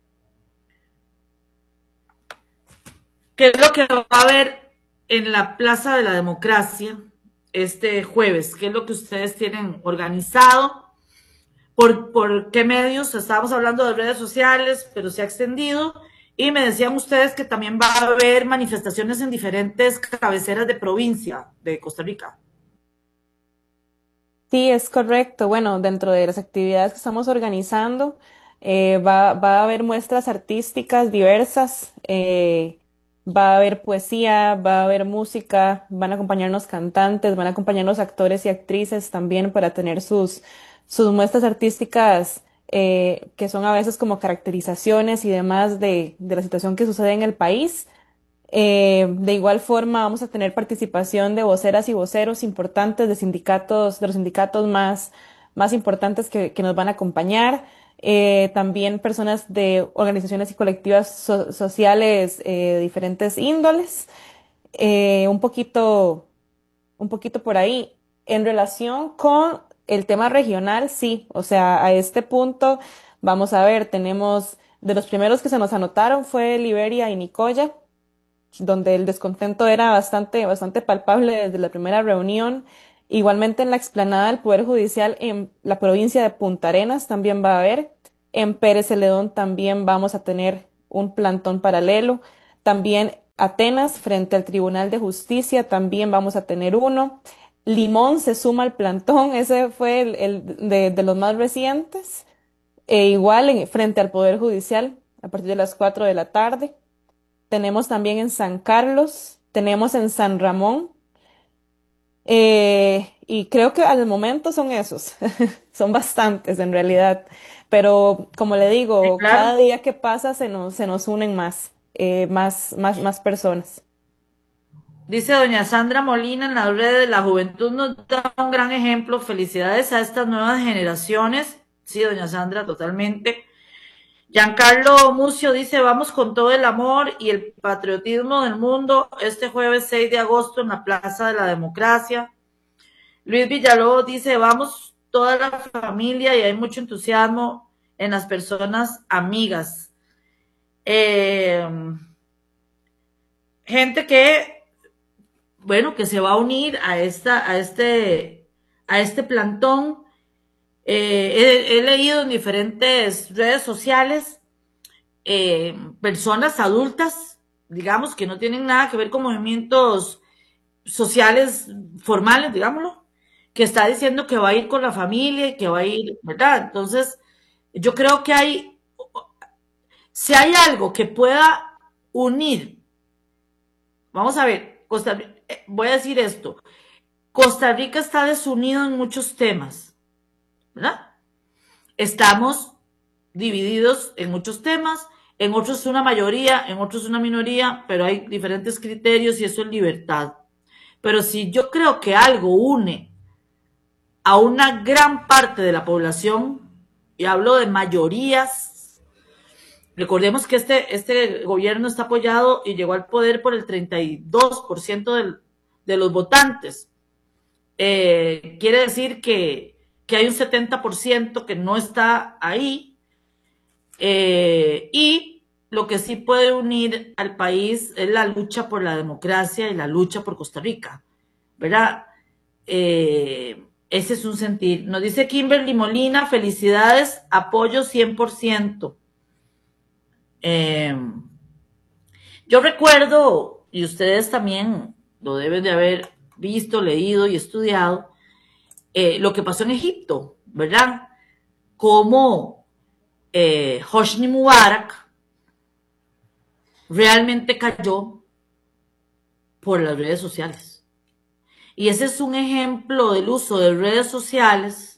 ¿qué es lo que va a haber en la Plaza de la Democracia este jueves? ¿Qué es lo que ustedes tienen organizado? ¿Por, por qué medios? Estábamos hablando de redes sociales, pero se ha extendido. Y me decían ustedes que también va a haber manifestaciones en diferentes cabeceras de provincia de Costa Rica. Sí, es correcto. Bueno, dentro de las actividades que estamos organizando, eh, va, va a haber muestras artísticas diversas, eh, va a haber poesía, va a haber música, van a acompañarnos cantantes, van a acompañarnos actores y actrices también para tener sus, sus muestras artísticas, eh, que son a veces como caracterizaciones y demás de, de la situación que sucede en el país. Eh, de igual forma vamos a tener participación de voceras y voceros importantes de sindicatos, de los sindicatos más, más importantes que, que nos van a acompañar. Eh, también personas de organizaciones y colectivas so- sociales eh, de diferentes índoles. Eh, un poquito, un poquito por ahí. En relación con el tema regional, sí, o sea, a este punto vamos a ver, tenemos, de los primeros que se nos anotaron fue Liberia y Nicoya, donde el descontento era bastante, bastante palpable desde la primera reunión. Igualmente en la explanada del Poder Judicial en la provincia de Punta Arenas también va a haber. En Pérez Celedón también vamos a tener un plantón paralelo. También Atenas, frente al Tribunal de Justicia, también vamos a tener uno. Limón se suma al plantón, ese fue el, el de, de los más recientes. E igual en, frente al Poder Judicial, a partir de las cuatro de la tarde. Tenemos también en San Carlos, tenemos en San Ramón, eh, y creo que al momento son esos, son bastantes en realidad, pero como le digo, Sí, claro. Cada día que pasa se nos, se nos unen más, eh, más, más, más personas. Dice doña Sandra Molina en las redes, la juventud nos da un gran ejemplo. Felicidades a estas nuevas generaciones. Sí, doña Sandra, totalmente. Giancarlo Mucio dice, vamos con todo el amor y el patriotismo del mundo este jueves seis de agosto en la Plaza de la Democracia. Luis Villalobos dice, vamos toda la familia y hay mucho entusiasmo en las personas amigas. Eh, gente que, bueno, que se va a unir a, esta, a, este, a este plantón. Eh, he, he leído en diferentes redes sociales eh, personas adultas, digamos, que no tienen nada que ver con movimientos sociales formales, digámoslo, que está diciendo que va a ir con la familia y que va a ir, ¿verdad? Entonces, yo creo que hay, si hay algo que pueda unir, vamos a ver, Costa Rica, voy a decir esto, Costa Rica está desunido en muchos temas, ¿verdad? Estamos divididos en muchos temas, en otros una mayoría, en otros una minoría, pero hay diferentes criterios y eso es libertad. Pero si yo creo que algo une a una gran parte de la población, y hablo de mayorías, recordemos que este, este gobierno está apoyado y llegó al poder por el treinta y dos por ciento del, de los votantes. Eh, quiere decir que, que hay un setenta por ciento que no está ahí, eh, y lo que sí puede unir al país es la lucha por la democracia y la lucha por Costa Rica, ¿verdad? Eh, ese es un sentir. Nos dice Kimberly Molina, felicidades, apoyo cien por ciento. Eh, yo recuerdo, y ustedes también lo deben de haber visto, leído y estudiado, eh, lo que pasó en Egipto, ¿verdad? Cómo eh, Hosni Mubarak realmente cayó por las redes sociales. Y ese es un ejemplo del uso de redes sociales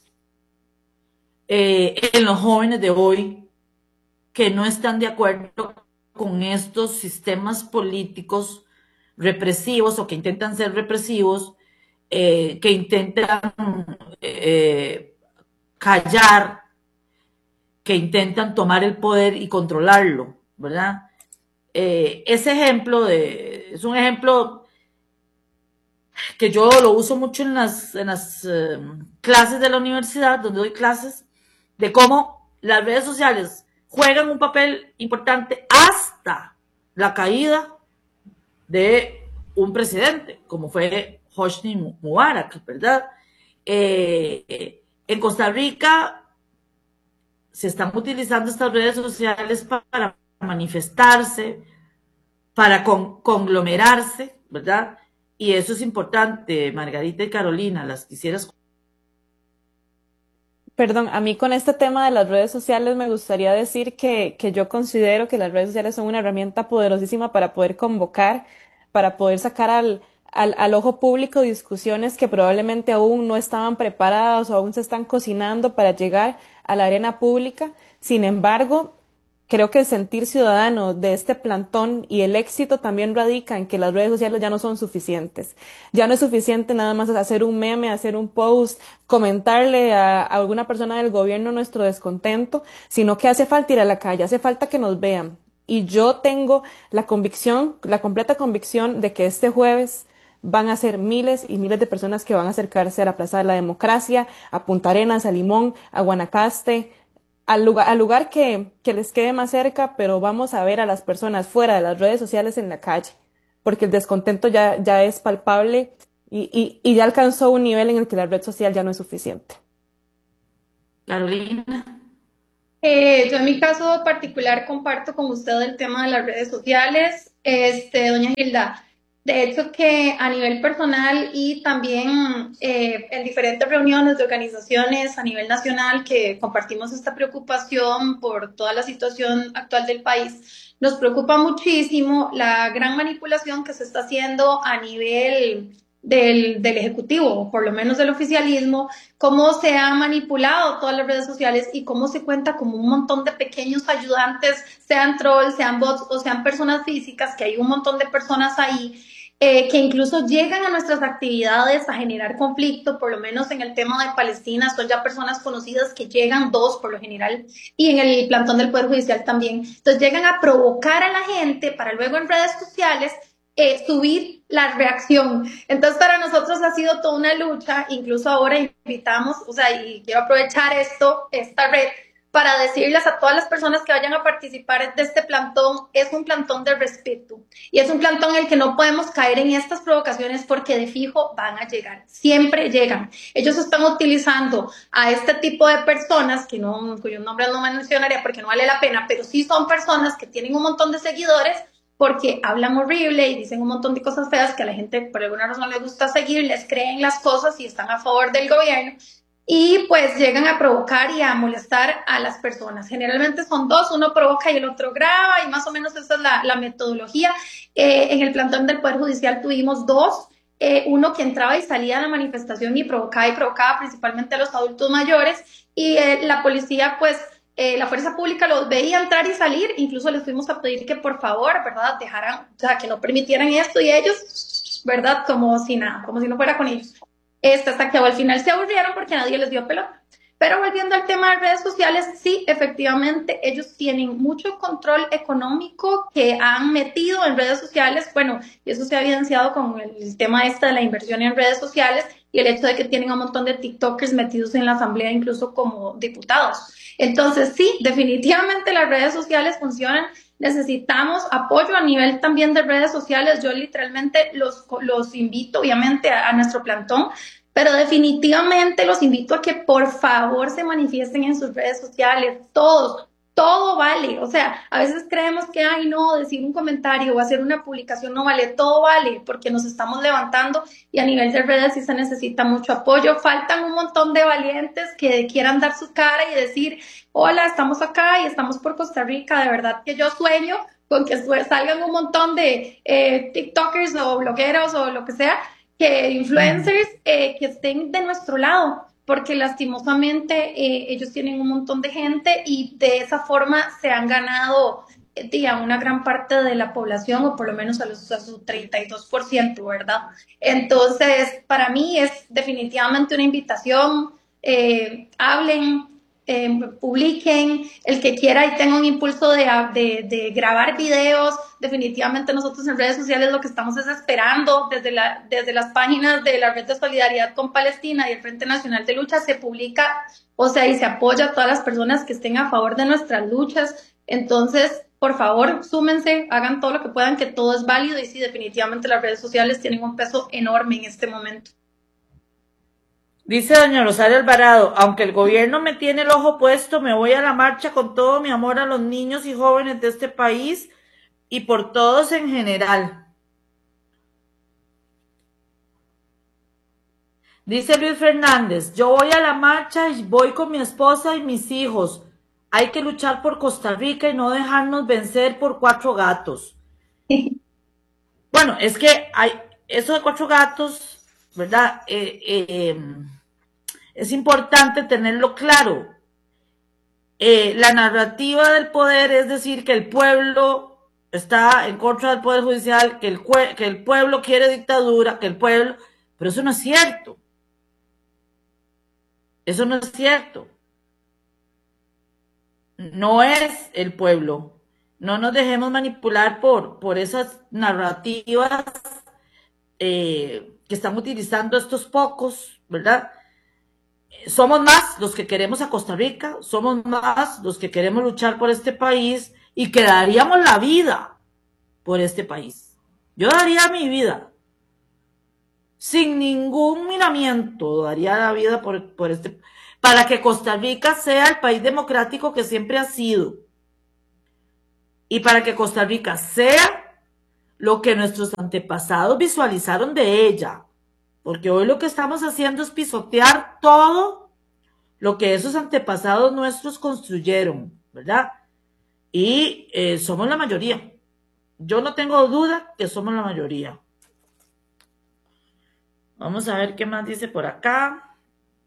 eh, en los jóvenes de hoy que no están de acuerdo con estos sistemas políticos represivos o que intentan ser represivos, eh, que intentan eh, callar, que intentan tomar el poder y controlarlo, ¿verdad? Eh, ese ejemplo de, es un ejemplo que yo lo uso mucho en las, en las eh, clases de la universidad, donde doy clases, de cómo las redes sociales juegan un papel importante hasta la caída de un presidente, como fue Hosni Mubarak, ¿verdad? Eh, en Costa Rica se están utilizando estas redes sociales para manifestarse, para con, conglomerarse, ¿verdad? Y eso es importante, Margarita y Carolina, las quisieras. Perdón, a mí con este tema de las redes sociales me gustaría decir que, que yo considero que las redes sociales son una herramienta poderosísima para poder convocar, para poder sacar al, al, al ojo público discusiones que probablemente aún no estaban preparadas o aún se están cocinando para llegar a la arena pública. Sin embargo, creo que el sentir ciudadano de este plantón y el éxito también radica en que las redes sociales ya no son suficientes. Ya no es suficiente nada más hacer un meme, hacer un post, comentarle a, a alguna persona del gobierno nuestro descontento, sino que hace falta ir a la calle, hace falta que nos vean. Y yo tengo la convicción, la completa convicción de que este jueves van a ser miles y miles de personas que van a acercarse a la Plaza de la Democracia, a Punta Arenas, a Limón, a Guanacaste, al lugar, al lugar que, que les quede más cerca, pero vamos a ver a las personas fuera de las redes sociales en la calle, porque el descontento ya, ya es palpable y, y, y ya alcanzó un nivel en el que la red social ya no es suficiente. Carolina. Eh, yo en mi caso particular comparto con usted el tema de las redes sociales, este, doña Hilda. De hecho que a nivel personal y también eh, en diferentes reuniones de organizaciones a nivel nacional que compartimos esta preocupación por toda la situación actual del país, nos preocupa muchísimo la gran manipulación que se está haciendo a nivel del, del Ejecutivo, por lo menos del oficialismo, cómo se han manipulado todas las redes sociales y cómo se cuenta como un montón de pequeños ayudantes, sean trolls, sean bots o sean personas físicas, que hay un montón de personas ahí Eh, que incluso llegan a nuestras actividades a generar conflicto, por lo menos en el tema de Palestina, son ya personas conocidas que llegan, dos por lo general, y en el plantón del Poder Judicial también. Entonces llegan a provocar a la gente para luego en redes sociales eh, subir la reacción. Entonces para nosotros ha sido toda una lucha, incluso ahora invitamos, o sea, y quiero aprovechar esto, esta red, para decirles a todas las personas que vayan a participar de este plantón, es un plantón de respeto y es un plantón en el que no podemos caer en estas provocaciones porque de fijo van a llegar, siempre llegan. Ellos están utilizando a este tipo de personas, que no, cuyo nombre no mencionaría porque no vale la pena, pero sí son personas que tienen un montón de seguidores porque hablan horrible y dicen un montón de cosas feas que a la gente por alguna razón les gusta seguir, les creen las cosas y están a favor del gobierno. Y pues llegan a provocar y a molestar a las personas. Generalmente son dos, uno provoca y el otro graba y más o menos esa es la, la metodología. Eh, en el plantón del Poder Judicial tuvimos dos, eh, uno que entraba y salía de la manifestación y provocaba y provocaba principalmente a los adultos mayores y eh, la policía pues eh, la fuerza pública los veía entrar y salir, incluso les fuimos a pedir que por favor, ¿verdad? Dejaran, o sea, que no permitieran esto y ellos, ¿verdad? Como si nada, como si no fuera con ellos. Este, hasta que al final se aburrieron porque nadie les dio pelota. Pero volviendo al tema de redes sociales, sí, efectivamente, ellos tienen mucho control económico que han metido en redes sociales. Bueno, y eso se ha evidenciado con el tema este de la inversión en redes sociales y el hecho de que tienen un montón de TikTokers metidos en la asamblea, incluso como diputados. Entonces, sí, definitivamente las redes sociales funcionan. Necesitamos apoyo a nivel también de redes sociales. Yo literalmente los, los invito, obviamente, a, a nuestro plantón, pero definitivamente los invito a que por favor se manifiesten en sus redes sociales, todos, todo vale. O sea, a veces creemos que, ay no, decir un comentario o hacer una publicación no vale, todo vale, porque nos estamos levantando y a nivel de redes sí se necesita mucho apoyo. Faltan un montón de valientes que quieran dar su cara y decir, hola, estamos acá y estamos por Costa Rica. De verdad que yo sueño con que salgan un montón de eh, TikTokers o blogueros o lo que sea, que influencers eh, que estén de nuestro lado, porque lastimosamente eh, ellos tienen un montón de gente y de esa forma se han ganado eh, a una gran parte de la población, o por lo menos a, los, a su treinta y dos por ciento, ¿verdad? Entonces, para mí es definitivamente una invitación, eh, hablen, Eh, publiquen, el que quiera y tenga un impulso de, de, de grabar videos. Definitivamente nosotros en redes sociales lo que estamos es esperando desde, la, desde las páginas de la Red de Solidaridad con Palestina y el Frente Nacional de Lucha se publica, o sea, y se apoya a todas las personas que estén a favor de nuestras luchas. Entonces, por favor, súmense, hagan todo lo que puedan, que todo es válido y sí, definitivamente las redes sociales tienen un peso enorme en este momento. Dice doña Rosario Alvarado, aunque el gobierno me tiene el ojo puesto, me voy a la marcha con todo mi amor a los niños y jóvenes de este país y por todos en general. Dice Luis Fernández, yo voy a la marcha y voy con mi esposa y mis hijos. Hay que luchar por Costa Rica y no dejarnos vencer por cuatro gatos. Bueno, es que hay eso de cuatro gatos, ¿verdad? Eh, eh, eh, es importante tenerlo claro. Eh, la narrativa del poder es decir que el pueblo está en contra del Poder Judicial, que el, que el pueblo quiere dictadura, que el pueblo... Pero eso no es cierto. Eso no es cierto. No es el pueblo. No nos dejemos manipular por, por esas narrativas eh, que están utilizando estos pocos, ¿verdad? Somos más los que queremos a Costa Rica, somos más los que queremos luchar por este país y que daríamos la vida por este país. Yo daría mi vida, sin ningún miramiento, daría la vida por, por este, para que Costa Rica sea el país democrático que siempre ha sido. Y para que Costa Rica sea lo que nuestros antepasados visualizaron de ella. Porque hoy lo que estamos haciendo es pisotear todo lo que esos antepasados nuestros construyeron, ¿verdad? Y eh, somos la mayoría. Yo no tengo duda que somos la mayoría. Vamos a ver qué más dice por acá.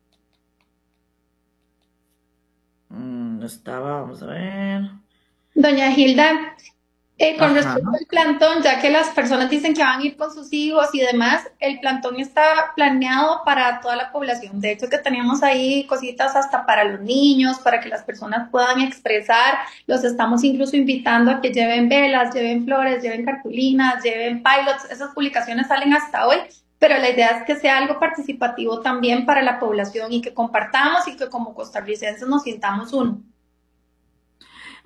Mm, estaba, vamos a ver. Doña Hilda, eh, con Ajá. respecto al plantón, ya que las personas dicen que van a ir con sus hijos y demás, el plantón está planeado para toda la población. De hecho, que teníamos ahí cositas hasta para los niños, para que las personas puedan expresar. Los estamos incluso invitando a que lleven velas, lleven flores, lleven cartulinas, lleven pilots. Esas publicaciones salen hasta hoy, pero la idea es que sea algo participativo también para la población y que compartamos y que como costarricenses nos sintamos uno.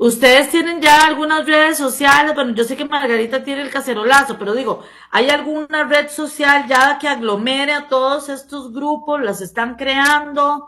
Ustedes tienen ya algunas redes sociales, bueno, yo sé que Margarita tiene el cacerolazo, pero digo, ¿hay alguna red social ya que aglomere a todos estos grupos? ¿Las están creando?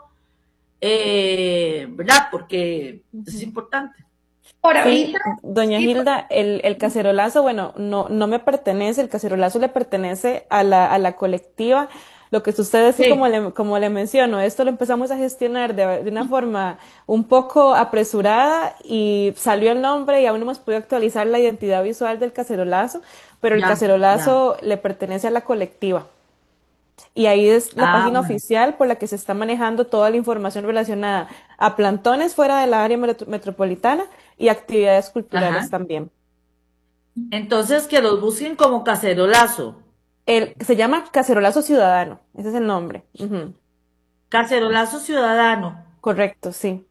Eh, ¿verdad? Porque es importante. Por Sí, ahorita, doña sí, Hilda, el, el cacerolazo, bueno, no, no me pertenece, el cacerolazo le pertenece a la, a la colectiva. Lo que sucede es que, como Sí, le, como le menciono, esto lo empezamos a gestionar de, de una forma un poco apresurada y salió el nombre y aún no hemos podido actualizar la identidad visual del cacerolazo, pero el ya, ya. cacerolazo le pertenece a la colectiva. Y ahí es la Ah, página bueno. oficial por la que se está manejando toda la información relacionada a plantones fuera de la área metro- metropolitana y actividades culturales Ajá. también. Entonces que los busquen como cacerolazo. El, se llama Cacerolazo Ciudadano, ese es el nombre. Ujú. Cacerolazo ciudadano. Correcto, sí.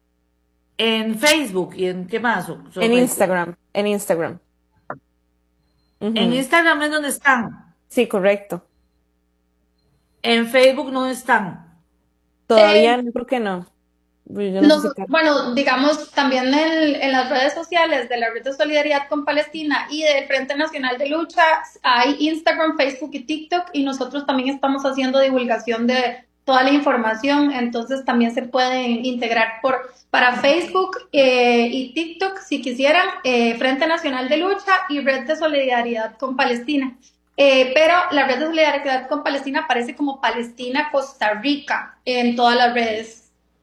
En Facebook y en qué más. O- En sobre- Instagram, en Instagram. En Ujú. Instagram es donde están. Sí, correcto. En Facebook no están. Todavía no, creo que no. Pues yo no sé Nos- si... Car- bueno, digamos, también en, en las redes sociales de la Red de Solidaridad con Palestina y del Frente Nacional de Lucha hay Instagram, Facebook y TikTok, y nosotros también estamos haciendo divulgación de toda la información, entonces también se pueden integrar por para Facebook eh, y TikTok si quisieran, eh, Frente Nacional de Lucha y Red de Solidaridad con Palestina. Eh, pero la Red de Solidaridad con Palestina aparece como Palestina Costa Rica en todas las redes.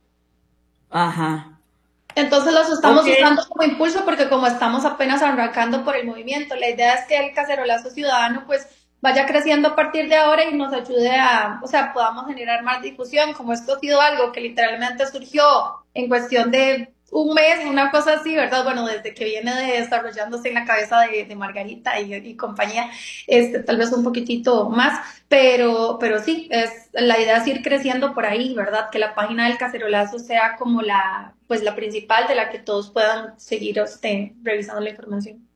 Ajá. Entonces los estamos Ok. usando como impulso porque como estamos apenas arrancando por el movimiento, la idea es que el cacerolazo ciudadano pues vaya creciendo a partir de ahora y nos ayude a, o sea, podamos generar más difusión, como esto ha sido algo que literalmente surgió en cuestión de un mes, una cosa así, ¿verdad? Bueno, desde que viene de desarrollándose en la cabeza de, de Margarita y, y compañía, este, tal vez un poquitito más, pero, pero sí, es, la idea es ir creciendo por ahí, ¿verdad? Que la página del cacerolazo sea como la, pues la principal de la que todos puedan seguir este, revisando la información.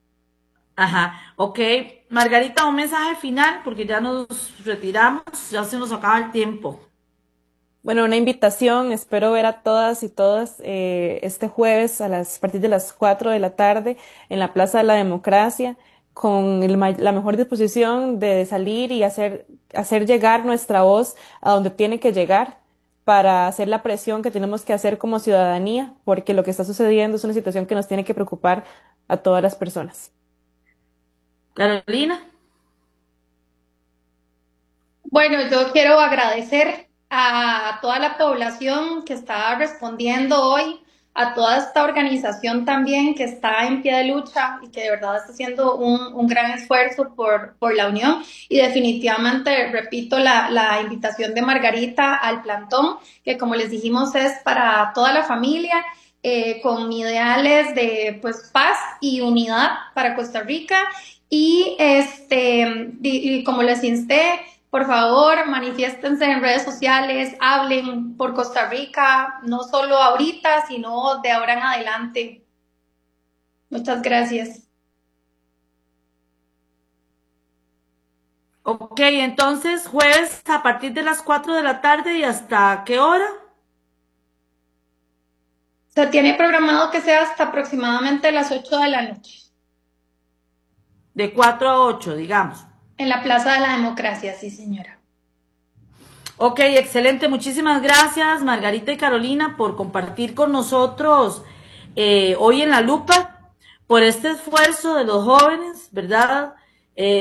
Ajá. Ok. Margarita, un mensaje final porque ya nos retiramos, ya se nos acaba el tiempo. Bueno, una invitación, espero ver a todas y todas eh, este jueves a las, a partir de las cuatro de la tarde en la Plaza de la Democracia, con el ma- la mejor disposición de salir y hacer, hacer llegar nuestra voz a donde tiene que llegar para hacer la presión que tenemos que hacer como ciudadanía, porque lo que está sucediendo es una situación que nos tiene que preocupar a todas las personas. Carolina. Bueno, yo quiero agradecer a toda la población que está respondiendo hoy, a toda esta organización también que está en pie de lucha y que de verdad está haciendo un, un gran esfuerzo por, por la unión. Y definitivamente, repito, la, la invitación de Margarita al plantón, que como les dijimos es para toda la familia, eh, con ideales de pues, paz y unidad para Costa Rica. Y, este, y, y como les insté, por favor, manifiéstense en redes sociales, hablen por Costa Rica, no solo ahorita, sino de ahora en adelante. Muchas gracias. Ok, entonces jueves a partir de las cuatro de la tarde y hasta qué hora? Se tiene programado que sea hasta aproximadamente las ocho de la noche. De cuatro a ocho, digamos. En la Plaza de la Democracia, sí, señora. Ok, excelente. Muchísimas gracias, Margarita y Carolina, por compartir con nosotros eh, hoy en La Lupa, por este esfuerzo de los jóvenes, ¿verdad?